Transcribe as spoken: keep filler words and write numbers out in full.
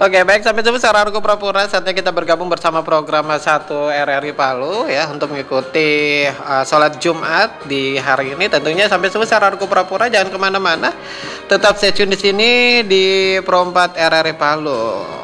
Oke, baik, sampai jumpa saudaraku Purapura, saatnya kita bergabung bersama program satu R R I Palu ya untuk mengikuti uh, sholat Jumat di hari ini. Tentunya sampai jumpa saudaraku Purapura, jangan kemana-mana, tetap stay tune di sini di Pro empat R R I Palu.